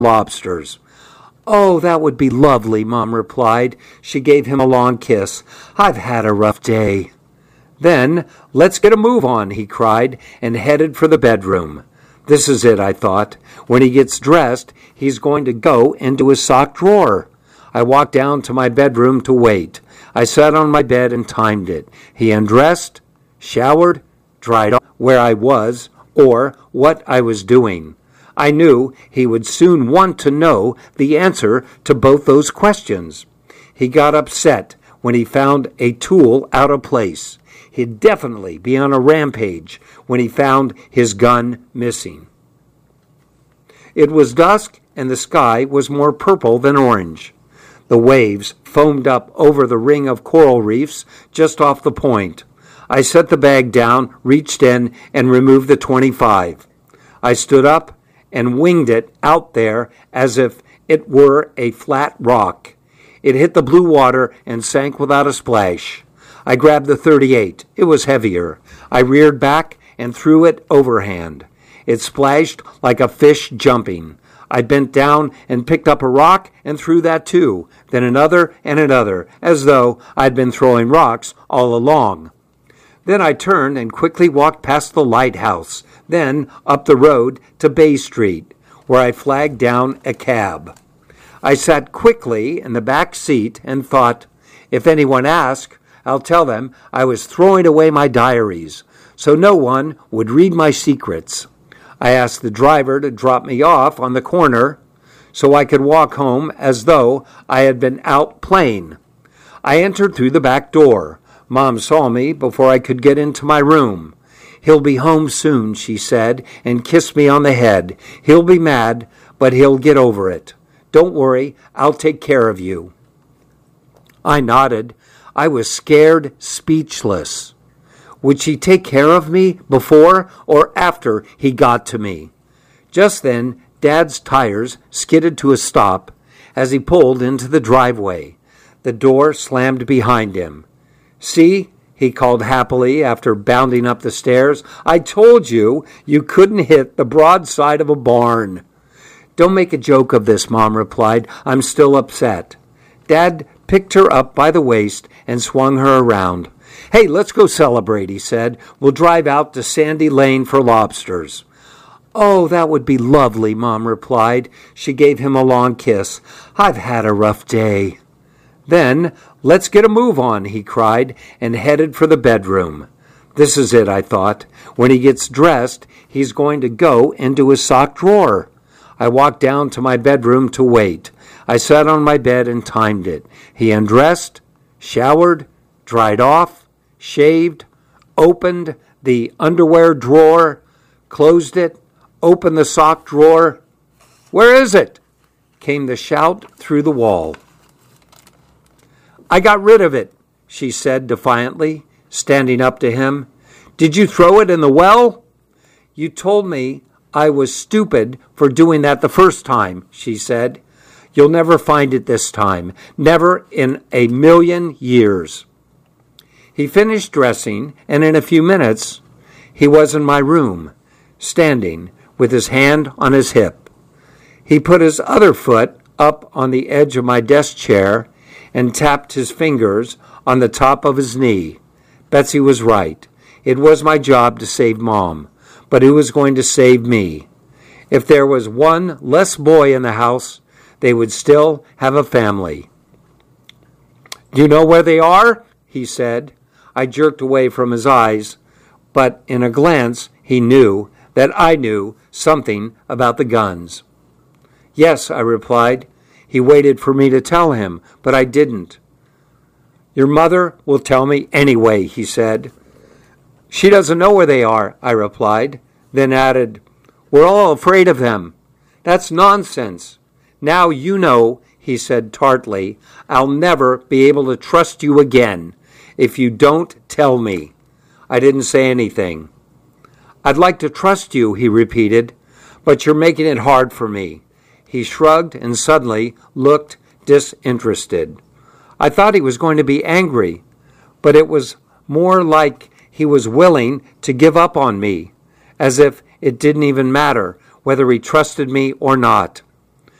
lobsters. "Oh, that would be lovely," Mom replied. She gave him a long kiss. "I've had a rough day." "Then let's get a move on," he cried, and headed for the bedroom. This is it, I thought. When he gets dressed, he's going to go into his sock drawer. I walked down to my bedroom to wait. I sat on my bed and timed it. He undressed, showered, dried off where I was or what I was doing. I knew he would soon want to know the answer to both those questions. He got upset when he found a tool out of place. He'd definitely be on a rampage when he found his gun missing. It was dusk, and the sky was more purple than orange. The waves foamed up over the ring of coral reefs just off the point. I set the bag down, reached in, and removed the .25. I stood up and winged it out there as if it were a flat rock. It hit the blue water and sank without a splash. I grabbed the .38. It was heavier. I reared back and threw it overhand. It splashed like a fish jumping. I bent down and picked up a rock and threw that too, then another and another, as though I'd been throwing rocks all along. Then I turned and quickly walked past the lighthouse, then up the road to Bay Street, where I flagged down a cab. I sat quickly in the back seat and thought, if anyone asks, I'll tell them I was throwing away my diaries, so no one would read my secrets. I asked the driver to drop me off on the corner so I could walk home as though I had been out playing. I entered through the back door. Mom saw me before I could get into my room. "He'll be home soon," she said, and kissed me on the head. "He'll be mad, but he'll get over it. Don't worry, I'll take care of you." I nodded. I was scared, speechless. Would she take care of me before or after he got to me? Just then, Dad's tires skidded to a stop as he pulled into the driveway. The door slammed behind him. "See," he called happily after bounding up the stairs, "I told you you couldn't hit the broadside of a barn." "Don't make a joke of this," Mom replied. "I'm still upset." Dad picked her up by the waist and swung her around. "Hey, let's go celebrate," he said. "We'll drive out to Sandy Lane for lobsters." "Oh, that would be lovely," Mom replied. She gave him a long kiss. "I've had a rough day." "Then let's get a move on," he cried, and headed for the bedroom. This is it, I thought. When he gets dressed, he's going to go into his sock drawer. I walked down to my bedroom to wait. I sat on my bed and timed it. He undressed, showered, dried off, shaved, opened the underwear drawer, closed it, opened the sock drawer. "Where is it?" came the shout through the wall. "I got rid of it," she said defiantly, standing up to him. "Did you throw it in the well?" "You told me I was stupid for doing that the first time," she said. "You'll never find it this time. Never in a million years." He finished dressing, and in a few minutes, he was in my room, standing with his hand on his hip. He put his other foot up on the edge of my desk chair and tapped his fingers on the top of his knee. Betsy was right. It was my job to save Mom, but who was going to save me? If there was one less boy in the house, they would still have a family. "Do you know where they are?" he said. I jerked away from his eyes, but in a glance he knew that I knew something about the guns. "Yes," I replied. He waited for me to tell him, but I didn't. "Your mother will tell me anyway," he said. "She doesn't know where they are," I replied, then added, "We're all afraid of them." "That's nonsense." "Now you know," he said tartly. "I'll never be able to trust you again if you don't tell me." I didn't say anything. "I'd like to trust you," he repeated, "but you're making it hard for me." He shrugged and suddenly looked disinterested. I thought he was going to be angry, but it was more like he was willing to give up on me, as if it didn't even matter whether he trusted me or not.